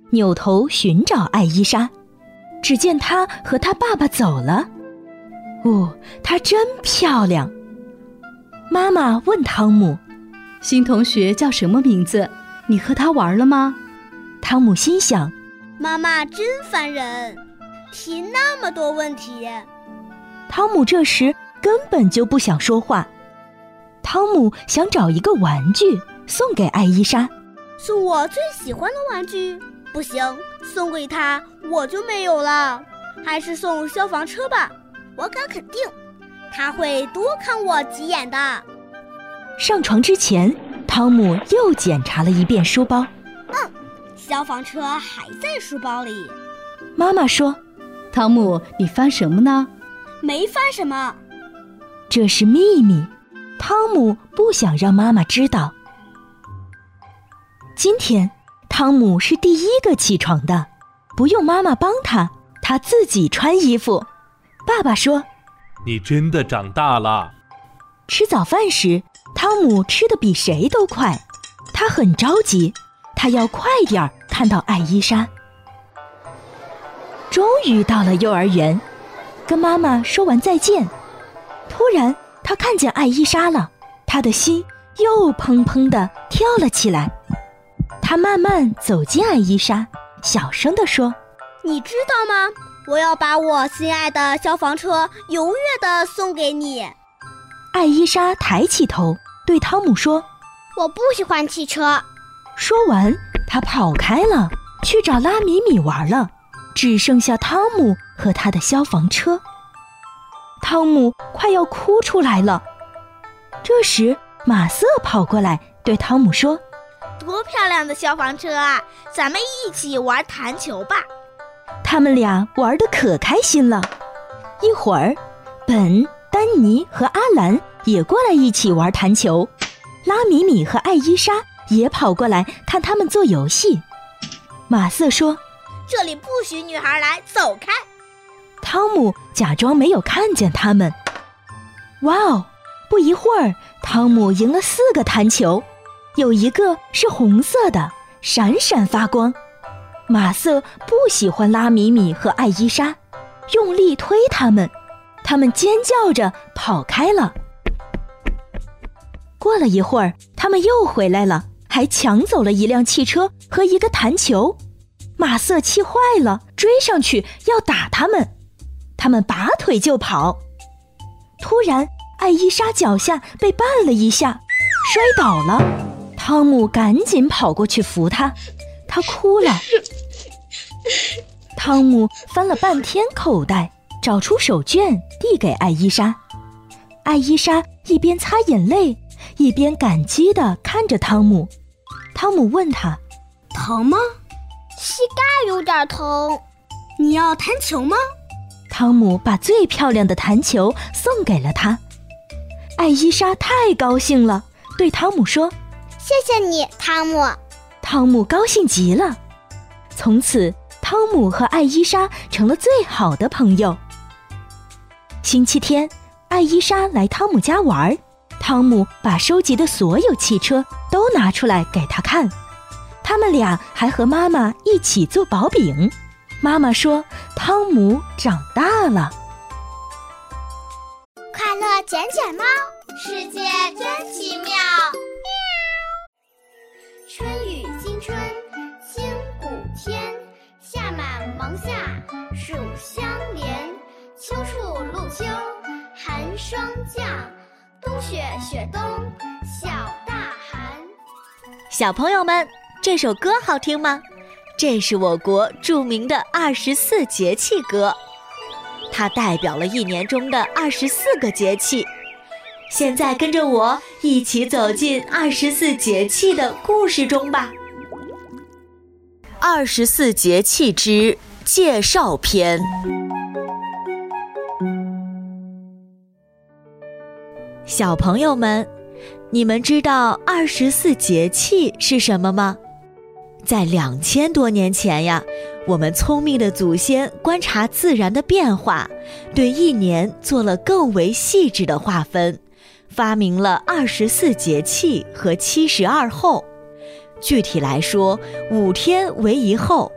扭头寻找艾伊莎，只见她和她爸爸走了。她真漂亮。妈妈问汤姆： 新同学叫什么名字？你和他玩了吗？ 汤姆心想， 妈妈真烦人，提那么多问题。 汤姆这时根本就不想说话。汤姆想找一个玩具送给艾伊莎。 是我最喜欢的玩具？不行，送给他我就没有了。还是送消防车吧，我敢肯定他会多看我几眼的。 上床之前，汤姆又检查了一遍书包。 消防车还在书包里。 妈妈说： 汤姆，你翻什么呢？ 没翻什么。 这是秘密，汤姆不想让妈妈知道。今天汤姆是第一个起床的，不用妈妈帮他，他自己穿衣服。爸爸说： 你真的长大了。 吃早饭时，汤姆吃得比谁都快，他很着急，他要快点看到艾伊莎。终于到了幼儿园，跟妈妈说完再见，突然他看见艾伊莎了，他的心又砰砰地跳了起来。他慢慢走近艾伊莎，小声地说： 你知道吗？我要把我心爱的消防车永远地送给你。 艾伊莎抬起头对汤姆说： 我不喜欢汽车。 说完，他跑开了，去找拉米米玩了，只剩下汤姆和他的消防车。汤姆快要哭出来了。这时马瑟跑过来对汤姆说： 多漂亮的消防车啊，咱们一起玩弹球吧。 他们俩玩得可开心了。一会儿，本、丹尼和阿兰也过来一起玩弹球，拉米米和艾伊莎也跑过来看他们做游戏。马瑟说： 这里不许女孩来，走开。 汤姆假装没有看见他们。哇哦，不一会儿，汤姆赢了4个弹球，有一个是红色的，闪闪发光。马瑟不喜欢拉米米和艾伊莎，用力推他们，他们尖叫着跑开了。过了一会儿，他们又回来了，还抢走了一辆汽车和一个弹球。马瑟气坏了，追上去要打他们，他们拔腿就跑。突然，艾伊莎脚下被绊了一下，摔倒了。汤姆赶紧跑过去扶她，她哭了。汤姆翻了半天口袋，找出手绢递给艾伊莎。艾伊莎一边擦眼泪，一边感激地看着汤姆。汤姆问她： 疼吗？膝盖有点疼。你要弹球吗？ 汤姆把最漂亮的弹球送给了她。艾伊莎太高兴了，对汤姆说： 谢谢你，汤姆。 汤姆高兴极了。从此，汤姆和艾伊莎成了最好的朋友。星期天，艾伊莎来汤姆家玩，汤姆把收集的所有汽车都拿出来给他看。他们俩还和妈妈一起做薄饼。妈妈说汤姆长大了。 快乐捡捡猫，世界真奇妙。春雨惊春，清谷天，夏满芒夏，暑相连，秋处露秋，寒霜降，冬雪雪冬，小大寒。 小朋友们，这首歌好听吗？这是我国著名的24节气歌，它代表了一年中的24个节气。现在跟着我一起走进24节气的故事中吧。24节气之介绍篇。小朋友们，你们知道24节气是什么吗？在2000多年前呀，我们聪明的祖先观察自然的变化，对一年做了更为细致的划分，发明了24节气和72候。具体来说，5天为一候，